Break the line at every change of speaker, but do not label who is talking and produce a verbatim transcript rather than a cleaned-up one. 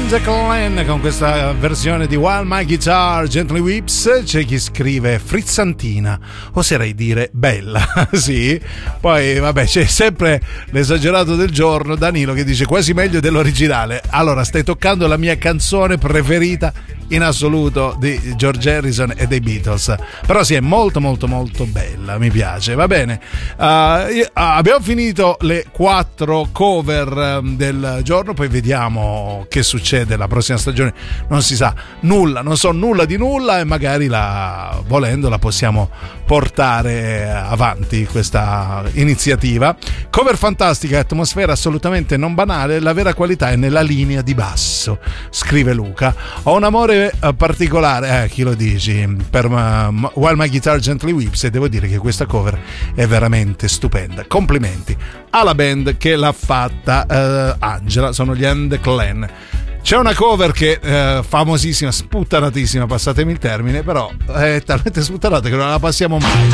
And Clan con questa versione di While My Guitar Gently Weeps. C'è chi scrive frizzantina, oserei dire bella. Sì, poi vabbè c'è sempre l'esagerato del giorno Danilo che dice quasi meglio dell'originale. Allora stai toccando la mia canzone preferita in assoluto di George Harrison e dei Beatles, però sì, è molto molto molto bella, mi piace. Va bene, uh, io, uh, abbiamo finito le quattro cover um, del giorno, poi vediamo che succede la prossima stagione, non si sa nulla, non so nulla di nulla e magari la, volendo la possiamo portare avanti questa iniziativa. Cover fantastica, atmosfera assolutamente non banale, la vera qualità è nella linea di basso, scrive Luca. Ho un amore particolare, eh, chi lo dici, per uh, While My Guitar Gently Weeps, e devo dire che questa cover è veramente stupenda. Complimenti alla band che l'ha fatta, uh, Angela, sono gli And Clan. C'è una cover che è uh, famosissima, sputtanatissima, passatemi il termine, però è talmente sputtanata che non la passiamo mai.